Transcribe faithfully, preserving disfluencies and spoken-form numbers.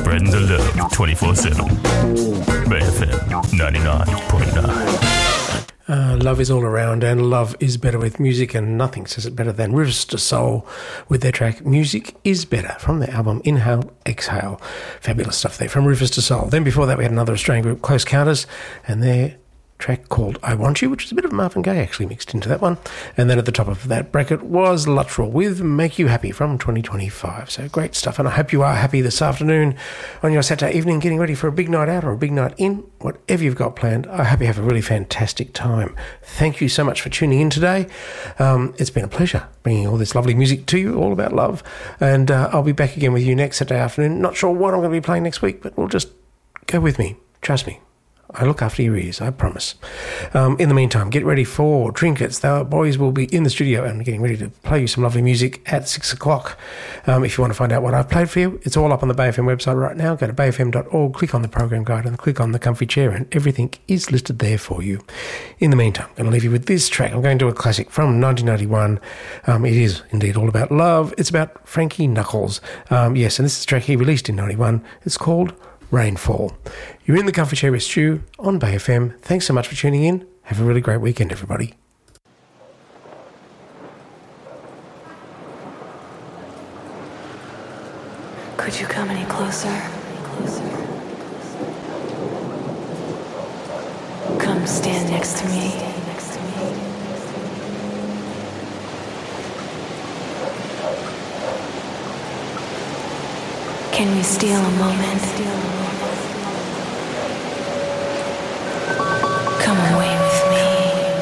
Spreading the love twenty-four seven. Bay F M ninety-nine point nine. Uh, love is all around, and love is better with music, and nothing says it better than Rivers to Soul with their track Music is Better from their album Inhale, Exhale. Fabulous stuff there from Rivers to Soul. Then before that we had another Australian group, Close Counters, and their track called I Want You, which is a bit of Marvin Gaye actually mixed into that one. And then at the top of that bracket was Luttrell with Make You Happy from twenty twenty-five. So great stuff, and I hope you are happy this afternoon on your Saturday evening, getting ready for a big night out or a big night in, whatever you've got planned. I hope you have a really fantastic time. Thank you so much for tuning in today. Um, it's been a pleasure bringing all this lovely music to you, all about love, and uh, I'll be back again with you next Saturday afternoon. Not sure what I'm going to be playing next week, but we'll just go with me. Trust me. I look after your ears, I promise. Um, in the meantime, get ready for Trinkets. The boys will be in the studio and getting ready to play you some lovely music at six o'clock. Um, if you want to find out what I've played for you, it's all up on the Bay F M website right now. Go to bay f m dot org, click on the program guide and click on the comfy chair, and everything is listed there for you. In the meantime, I'm going to leave you with this track. I'm going to do a classic from nineteen ninety-one. Um, it is indeed all about love. It's about Frankie Knuckles. Um, yes, and this is a track he released in ninety-one. It's called Rainfall. You're in the Comfy Chair with Stu on Bay F M. Thanks so much for tuning in. Have a really great weekend, everybody. Could you come any closer? Come stand next to me. Can we steal a moment?